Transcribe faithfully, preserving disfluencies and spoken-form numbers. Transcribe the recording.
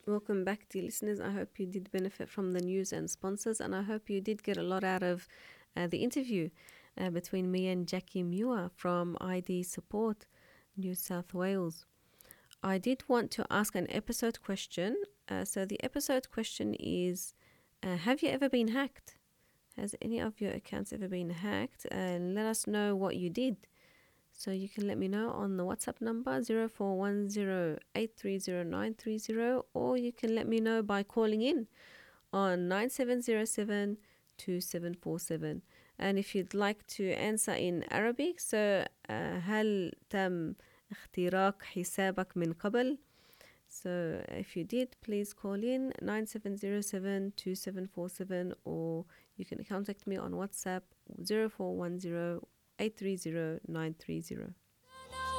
Welcome back, dear listeners. I hope you did benefit from the news and sponsors, and I hope you did get a lot out of uh, the interview uh, between me and Jackie Muir from I D Support, New South Wales. I did want to ask an episode question. Uh, so, the episode question is uh, have you ever been hacked? Has any of your accounts ever been hacked? And let us know what you did. So you can let me know on the WhatsApp number zero four one zero eight three zero nine three zero, or you can let me know by calling in on nine seven zero seven two seven four seven. And if you'd like to answer in Arabic, so uh, هل تم اختراق حسابك من قبل? So if you did, please call in nine seven zero seven two seven four seven, or you can contact me on WhatsApp zero four one zero eight three zero nine three zero.